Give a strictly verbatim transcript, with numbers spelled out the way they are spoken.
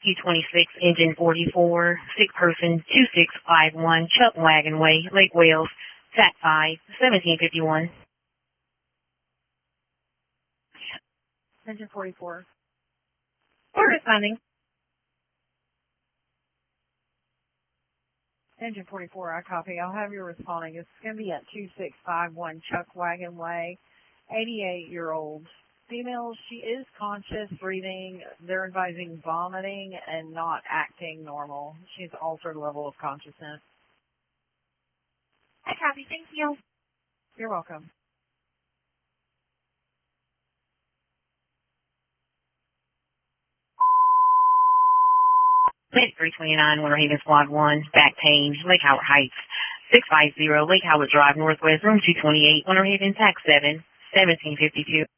Q twenty-six, engine forty-four, sick person two six five one, Chuck Wagon Way, Lake Wales, T A C five, seventeen fifty-one. Engine forty-four. We're responding. Engine forty-four, I copy. I'll have you responding. It's going to be at two six five one Chuck Wagon Way, eighty-eight-year-old female. She is conscious, breathing. They're advising vomiting and not acting normal. She's altered level of consciousness. I copy. Thank you. You're welcome. Lake three twenty-nine, Winter Haven Squad one, back pain, Lake Howard Heights, six five zero, Lake Howard Drive, Northwest, room two twenty-eight, Winter Haven, tax seven, seventeen fifty-two.